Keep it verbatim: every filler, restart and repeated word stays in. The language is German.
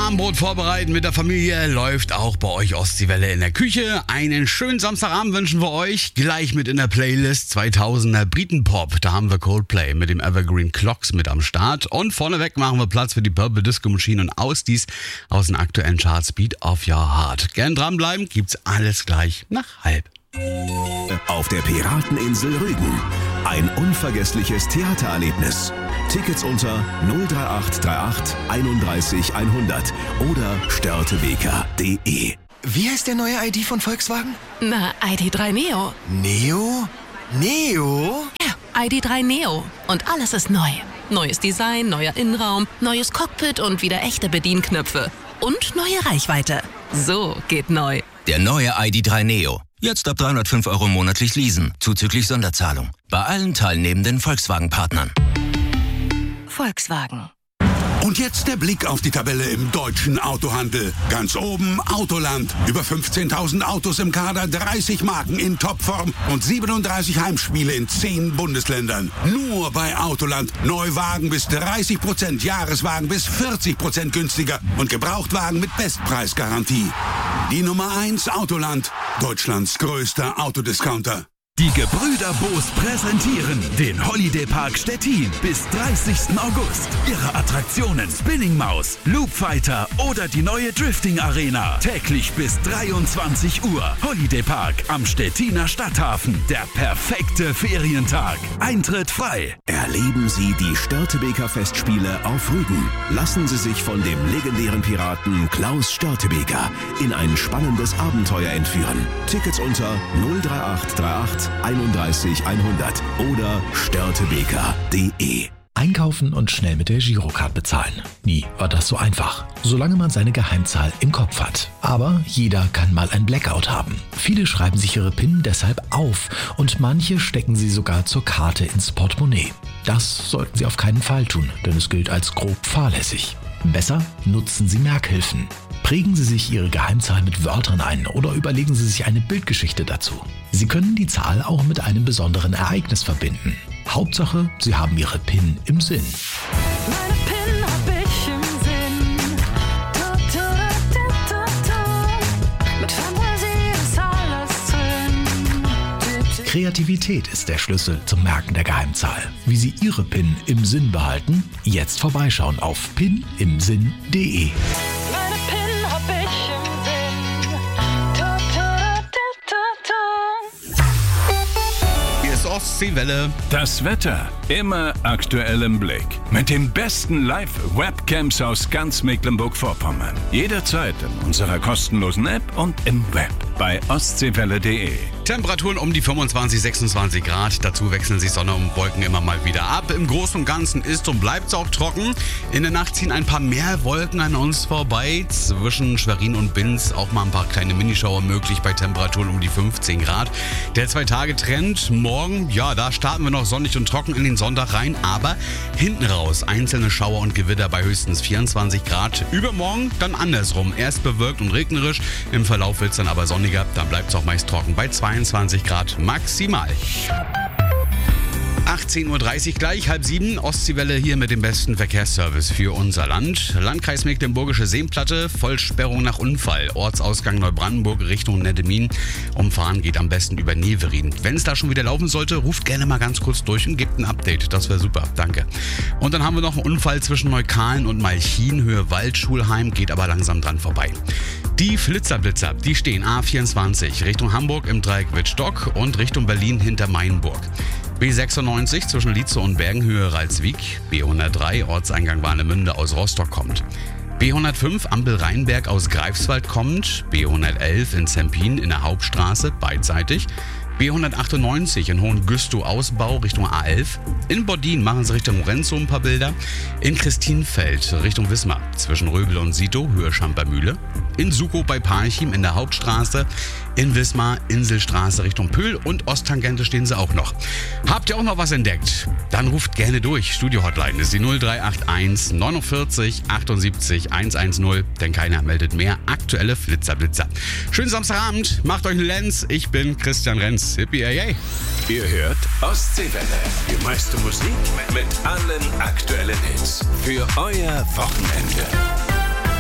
Abendbrot vorbereiten mit der Familie läuft auch bei euch Ostseewelle in der Küche. Einen schönen Samstagabend wünschen wir euch. Gleich mit in der Playlist zweitausender Britenpop. Da haben wir Coldplay mit dem Evergreen Clocks mit am Start. Und vorneweg machen wir Platz für die Purple Disco Machine und Ausdies aus den aktuellen Charts Beat of Your Heart. Gern dranbleiben, gibt's alles gleich nach halb. Auf der Pirateninsel Rügen. Ein unvergessliches Theatererlebnis. Tickets unter null drei acht drei acht einunddreißig hundert oder störtebeker punkt de. Wie heißt der neue I D von Volkswagen? Na, I D drei Neo. Neo? Neo? Ja, I D drei Neo. Und alles ist neu. Neues Design, neuer Innenraum, neues Cockpit und wieder echte Bedienknöpfe. Und neue Reichweite. So geht neu. Der neue I D drei Neo. Jetzt ab dreihundertfünf Euro monatlich leasen, zuzüglich Sonderzahlung. Bei allen teilnehmenden Volkswagen-Partnern. Volkswagen. Und jetzt der Blick auf die Tabelle im deutschen Autohandel. Ganz oben Autoland. Über fünfzehntausend Autos im Kader, dreißig Marken in Topform und siebenunddreißig Heimspiele in zehn Bundesländern. Nur bei Autoland. Neuwagen bis dreißig Prozent, Jahreswagen bis vierzig Prozent günstiger und Gebrauchtwagen mit Bestpreisgarantie. Die Nummer eins Autoland. Deutschlands größter Autodiscounter. Die Gebrüder Boos präsentieren den Holiday Park Stettin bis dreißigsten August. Ihre Attraktionen Spinning Maus, Loop Fighter oder die neue Drifting Arena. Täglich bis dreiundzwanzig Uhr. Holiday Park am Stettiner Stadthafen. Der perfekte Ferientag. Eintritt frei. Erleben Sie die Störtebeker Festspiele auf Rügen. Lassen Sie sich von dem legendären Piraten Klaus Störtebeker in ein spannendes Abenteuer entführen. Tickets unter null drei acht drei acht einunddreißig hundert oder störtebeker punkt de. Einkaufen und schnell mit der Girocard bezahlen. Nie war das so einfach, solange man seine Geheimzahl im Kopf hat. Aber jeder kann mal ein Blackout haben. Viele schreiben sich ihre PIN deshalb auf und manche stecken sie sogar zur Karte ins Portemonnaie. Das sollten Sie auf keinen Fall tun, denn es gilt als grob fahrlässig. Besser nutzen Sie Merkhilfen. Prägen Sie sich Ihre Geheimzahl mit Wörtern ein oder überlegen Sie sich eine Bildgeschichte dazu. Sie können die Zahl auch mit einem besonderen Ereignis verbinden. Hauptsache, Sie haben Ihre PIN im Sinn. Meine PIN hab ich im Sinn. Tu, tu, tu, tu, tu. Mit Fantasie ist alles drin. Kreativität ist der Schlüssel zum Merken der Geheimzahl. Wie Sie Ihre PIN im Sinn behalten? Jetzt vorbeischauen auf pin im sinn punkt de. Meine PIN hab ich im Sinn. Tu, tu, tu, tu, tu. Hier ist Ostseewelle. Das Wetter immer aktuell im Blick. Mit den besten Live-Webcams aus ganz Mecklenburg-Vorpommern. Jederzeit in unserer kostenlosen App und im Web bei ostseewelle punkt de. Temperaturen um die fünfundzwanzig, sechsundzwanzig Grad. Dazu wechseln sich Sonne und Wolken immer mal wieder ab. Im Großen und Ganzen ist und bleibt es auch trocken. In der Nacht ziehen ein paar mehr Wolken an uns vorbei. Zwischen Schwerin und Binz auch mal ein paar kleine Minischauer möglich bei Temperaturen um die fünfzehn Grad. Der Zwei-Tage-Trend morgen, ja, da starten wir noch sonnig und trocken in den Sonntag rein. Aber hinten raus einzelne Schauer und Gewitter bei höchstens vierundzwanzig Grad. Übermorgen dann andersrum. Erst bewölkt und regnerisch. Im Verlauf wird es dann aber sonniger. Dann bleibt es auch meist trocken bei zweiundzwanzig Grad maximal. achtzehn Uhr dreißig gleich, halb sieben. Ostseewelle hier mit dem besten Verkehrsservice für unser Land. Landkreis Mecklenburgische Seenplatte, Vollsperrung nach Unfall. Ortsausgang Neubrandenburg Richtung Nettemin. Umfahren geht am besten über Neverin. Wenn es da schon wieder laufen sollte, ruft gerne mal ganz kurz durch und gebt ein Update. Das wäre super, danke. Und dann haben wir noch einen Unfall zwischen Neukalen und Malchin, Höhe Waldschulheim, geht aber langsam dran vorbei. Die Flitzerblitzer, die stehen A vierundzwanzig Richtung Hamburg im Dreieck Wittstock und Richtung Berlin hinter Mainburg. B sechsundneunzig zwischen Lietzow und Bergenhöhe Ralswiek. B hundertdrei Ortseingang Warnemünde aus Rostock kommt. B hundertfünf Ampel Rheinberg aus Greifswald kommt. B hundertelf in Zempin in der Hauptstraße beidseitig. B hundertachtundneunzig in Hohengüstow Ausbau Richtung A elf. In Boddin machen sie Richtung Renzo ein paar Bilder. In Christinfeld Richtung Wismar zwischen Röbel und Sito, Höhe Schampermühle. In Sukow bei Parchim in der Hauptstraße. In Wismar Inselstraße Richtung Pöhl und Osttangente stehen sie auch noch. Habt ihr auch noch was entdeckt? Dann ruft gerne durch. Studio-Hotline ist die null drei acht eins neunundvierzig achtundsiebzig hundertzehn, denn keiner meldet mehr aktuelle Flitzerblitzer. Schönen Samstagabend, macht euch einen Lenz. Ich bin Christian Renz. Hippie, ey, ey. Ihr hört Ostseewelle. Die meiste Musik mit allen aktuellen Hits. Für euer Wochenende.